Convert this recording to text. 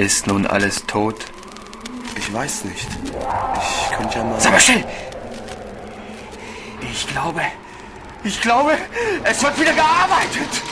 Ist nun alles tot? Ich weiß nicht. Ich könnte ja mal... Sag mal still! Ich glaube, es wird wieder gearbeitet.